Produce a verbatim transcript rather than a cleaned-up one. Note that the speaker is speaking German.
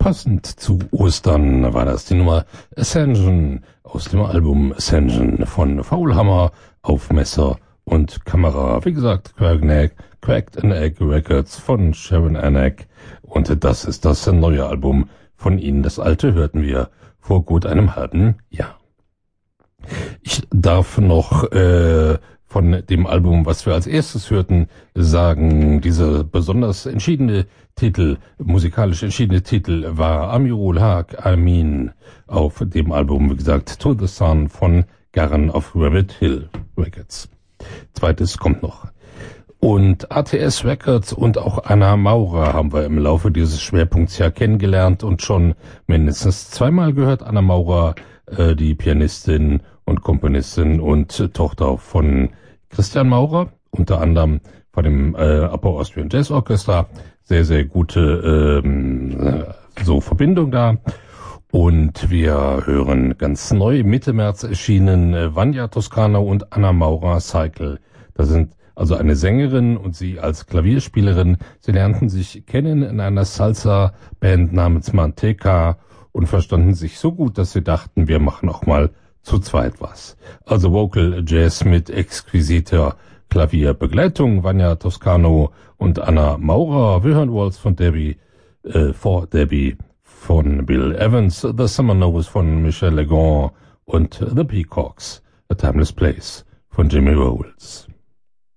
Passend zu Ostern war das die Nummer Ascension aus dem Album Ascension von Faulhammer auf Messer und Kamera. Wie gesagt, Cracked, Cracked an Egg Records von Sharon Anak. Und das ist das neue Album von ihnen. Das alte hörten wir vor gut einem halben Jahr. Ich darf noch äh, von dem Album, was wir als erstes hörten, sagen, dieser besonders entschiedene Titel, musikalisch entschiedene Titel war Amirul Haq Amin auf dem Album, wie gesagt, To the Sun von Garn of Rabbit Hill Records. Zweites kommt noch. Und A T S Records und auch Anna Maurer haben wir im Laufe dieses Schwerpunkts ja kennengelernt und schon mindestens zweimal gehört. Anna Maurer, äh, die Pianistin und Komponistin und äh, Tochter von Christian Maurer, unter anderem von dem äh, Upper Austrian Jazz Orchestra. Sehr, sehr gute ähm, so Verbindung da. Und wir hören ganz neu, Mitte März erschienen, äh, Vanya Toscano und Anna Maurer Cycle. Das sind also eine Sängerin und sie als Klavierspielerin. Sie lernten sich kennen in einer Salsa-Band namens Manteca und verstanden sich so gut, dass sie dachten, wir machen auch mal zu zweit was. Also Vocal Jazz mit exquisiter Klavierbegleitung, Vanya Toscano und Anna Maurer. Wir hören Waltz von Debbie, äh, for Debbie von Bill Evans, The Summer Novas von Michel Legrand und The Peacocks, A Timeless Place von Jimmy Rowles.